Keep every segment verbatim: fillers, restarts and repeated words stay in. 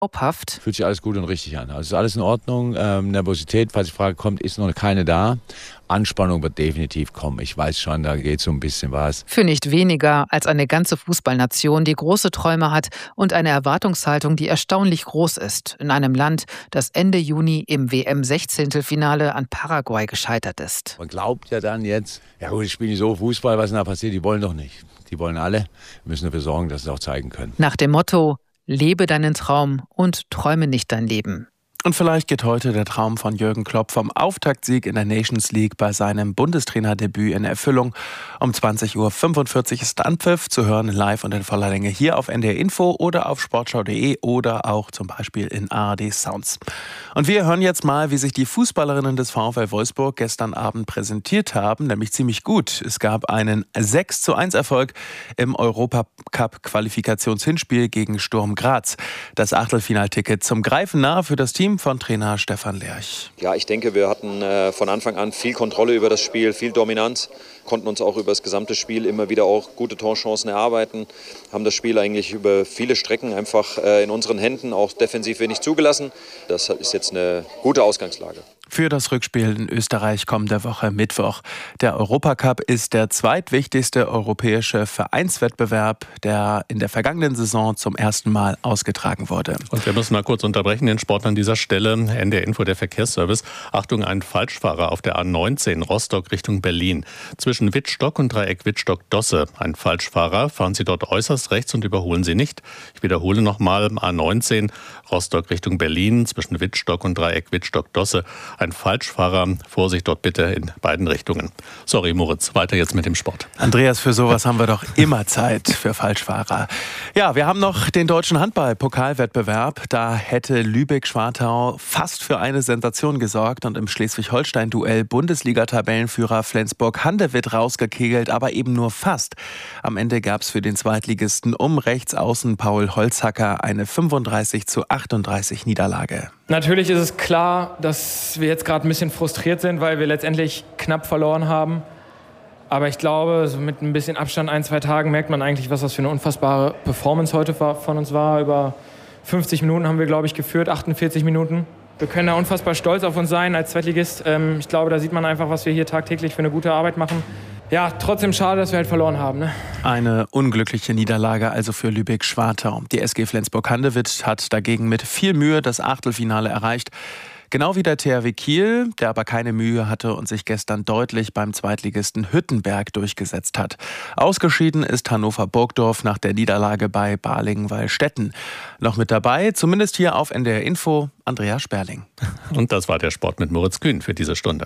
glaubhaft. Fühlt sich alles gut und richtig an. Also ist alles in Ordnung. Ähm, Nervosität, falls die Frage kommt, ist noch keine da. Anspannung wird definitiv kommen. Ich weiß schon, da geht so ein bisschen was. Für nicht weniger als eine ganze Fußballnation, die große Träume hat und eine Erwartungshaltung, die erstaunlich groß ist. In einem Land, das Ende Juni im W M-Sechzehntelfinale an Paraguay gescheitert ist. Man glaubt ja dann jetzt, ja gut, ich spiele so Fußball, was denn da passiert? Die wollen doch nicht. Die wollen alle. Wir müssen dafür sorgen, dass sie es auch zeigen können. Nach dem Motto: Lebe deinen Traum und träume nicht dein Leben. Und vielleicht geht heute der Traum von Jürgen Klopp vom Auftaktsieg in der Nations League bei seinem Bundestrainerdebüt in Erfüllung. Um zwanzig Uhr fünfundvierzig ist Anpfiff, zu hören live und in voller Länge hier auf N D R Info oder auf sportschau punkt de oder auch zum Beispiel in A R D Sounds. Und wir hören jetzt mal, wie sich die Fußballerinnen des VfL Wolfsburg gestern Abend präsentiert haben, nämlich ziemlich gut. Es gab einen sechs zu eins Erfolg im Europacup-Qualifikationshinspiel gegen Sturm Graz. Das Achtelfinalticket zum Greifen nah für das Team von Trainer Stefan Lerch. Ja, ich denke, wir hatten äh, von Anfang an viel Kontrolle über das Spiel, viel Dominanz, konnten uns auch über das gesamte Spiel immer wieder auch gute Torchancen erarbeiten, haben das Spiel eigentlich über viele Strecken einfach äh, in unseren Händen, auch defensiv wenig zugelassen. Das ist jetzt eine gute Ausgangslage. Für das Rückspiel in Österreich kommende Woche Mittwoch. Der Europacup ist der zweitwichtigste europäische Vereinswettbewerb, der in der vergangenen Saison zum ersten Mal ausgetragen wurde. Und wir müssen mal kurz unterbrechen, den Sport an dieser Stelle. N D R Info, der Verkehrsservice. Achtung, ein Falschfahrer auf der A neunzehn Rostock Richtung Berlin. Zwischen Wittstock und Dreieck Wittstock-Dosse. Ein Falschfahrer. Fahren Sie dort äußerst rechts und überholen Sie nicht. Ich wiederhole nochmal, A neunzehn Rostock Richtung Berlin. Zwischen Wittstock und Dreieck Wittstock-Dosse. Ein Falschfahrer, Vorsicht dort bitte in beiden Richtungen. Sorry Moritz, weiter jetzt mit dem Sport. Andreas, für sowas haben wir doch immer Zeit, für Falschfahrer. Ja, wir haben noch den deutschen Handball-Pokalwettbewerb. Da hätte Lübeck-Schwartau fast für eine Sensation gesorgt und im Schleswig-Holstein-Duell Bundesliga-Tabellenführer Flensburg-Handewitt rausgekegelt, aber eben nur fast. Am Ende gab es für den Zweitligisten um Rechtsaußen Paul Holzhacker eine fünfunddreißig zu achtunddreißig Niederlage. Natürlich ist es klar, dass wir jetzt gerade ein bisschen frustriert sind, weil wir letztendlich knapp verloren haben. Aber ich glaube, so mit ein bisschen Abstand, ein, zwei Tagen, merkt man eigentlich, was das für eine unfassbare Performance heute von uns war. Über fünfzig Minuten haben wir, glaube ich, geführt, achtundvierzig Minuten. Wir können da unfassbar stolz auf uns sein als Zweitligist. Ich glaube, da sieht man einfach, was wir hier tagtäglich für eine gute Arbeit machen. Ja, trotzdem schade, dass wir halt verloren haben. Ne? Eine unglückliche Niederlage also für Lübeck-Schwartau. Die S G Flensburg-Handewitt hat dagegen mit viel Mühe das Achtelfinale erreicht. Genau wie der T H W Kiel, der aber keine Mühe hatte und sich gestern deutlich beim Zweitligisten Hüttenberg durchgesetzt hat. Ausgeschieden ist Hannover-Burgdorf nach der Niederlage bei Balingen-Wallstätten. Noch mit dabei, zumindest hier auf N D R Info, Andreas Sperling. Und das war der Sport mit Moritz Kühn für diese Stunde.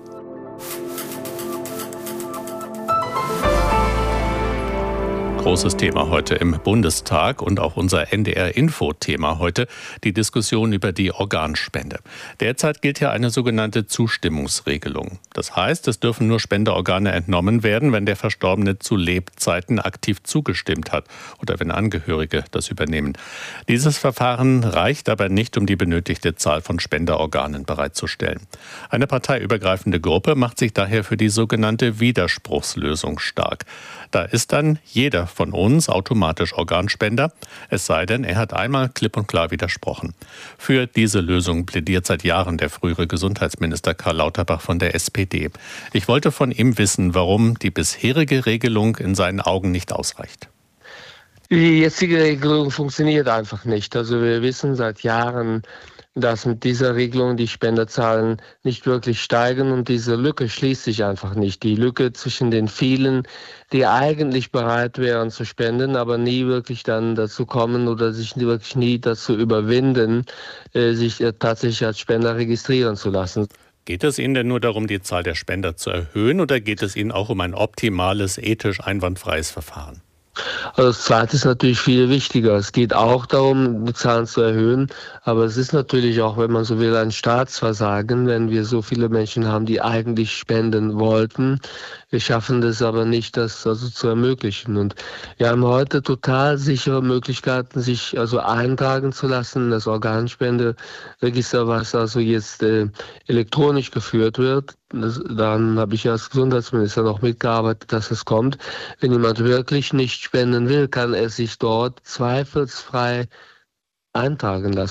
Großes Thema heute im Bundestag und auch unser N D R-Info-Thema heute, die Diskussion über die Organspende. Derzeit gilt ja eine sogenannte Zustimmungsregelung. Das heißt, es dürfen nur Spenderorgane entnommen werden, wenn der Verstorbene zu Lebzeiten aktiv zugestimmt hat oder wenn Angehörige das übernehmen. Dieses Verfahren reicht aber nicht, um die benötigte Zahl von Spenderorganen bereitzustellen. Eine parteiübergreifende Gruppe macht sich daher für die sogenannte Widerspruchslösung stark. Da ist dann jeder von uns automatisch Organspender, es sei denn, er hat einmal klipp und klar widersprochen. Für diese Lösung plädiert seit Jahren der frühere Gesundheitsminister Karl Lauterbach von der S P D. Ich wollte von ihm wissen, warum die bisherige Regelung in seinen Augen nicht ausreicht. Die jetzige Regelung funktioniert einfach nicht. Also wir wissen seit Jahren, dass mit dieser Regelung die Spenderzahlen nicht wirklich steigen und diese Lücke schließt sich einfach nicht. Die Lücke zwischen den vielen, die eigentlich bereit wären zu spenden, aber nie wirklich dann dazu kommen oder sich wirklich nie dazu überwinden, sich tatsächlich als Spender registrieren zu lassen. Geht es Ihnen denn nur darum, die Zahl der Spender zu erhöhen oder geht es Ihnen auch um ein optimales, ethisch einwandfreies Verfahren? Also das Zweite ist natürlich viel wichtiger. Es geht auch darum, die Zahlen zu erhöhen, aber es ist natürlich auch, wenn man so will, ein Staatsversagen, wenn wir so viele Menschen haben, die eigentlich spenden wollten. Wir schaffen das aber nicht, das also zu ermöglichen. Und wir haben heute total sichere Möglichkeiten, sich also eintragen zu lassen. Das Organspenderegister, was also jetzt äh, elektronisch geführt wird. Das, dann habe ich als Gesundheitsminister noch mitgearbeitet, dass es kommt. Wenn jemand wirklich nicht spenden will, kann er sich dort zweifelsfrei eintragen lassen.